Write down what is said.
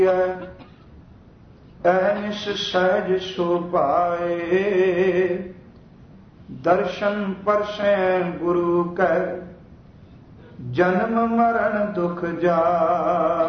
ਅਹਨਿਸ ਸਹਿਜ ਸੋ ਪਾਏ, ਦਰਸ਼ਨ ਪਰਸੈ ਗੁਰੂ ਕੈ, ਜਨਮ ਮਰਨ ਦੁਖ ਜਾਏ।